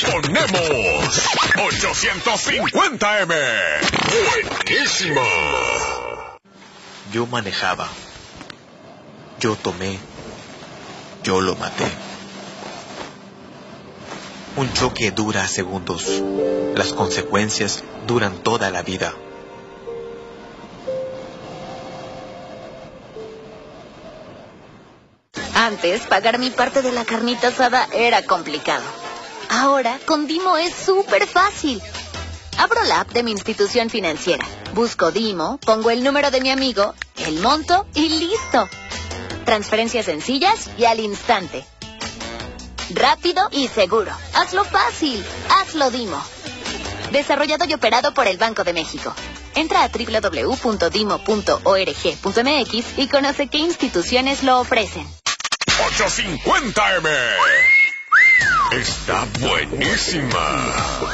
ponemos 850M. Buenísima. Yo manejaba. Yo tomé. Yo lo maté. Un choque dura segundos. Las consecuencias duran toda la vida. Antes, pagar mi parte de la carnita asada era complicado. Ahora, con Dimo es súper fácil. Abro la app de mi institución financiera, busco Dimo, pongo el número de mi amigo, el monto y listo. Transferencias sencillas y al instante. Rápido y seguro. Hazlo fácil. Hazlo Dimo. Desarrollado y operado por el Banco de México. Entra a www.dimo.org.mx y conoce qué instituciones lo ofrecen. 850M. Está buenísima.